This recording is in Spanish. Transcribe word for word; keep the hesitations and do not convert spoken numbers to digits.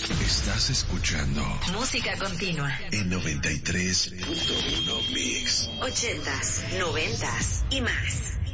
Estás escuchando Música Continua en noventa y tres punto uno Mix. Ochentas, noventas y más.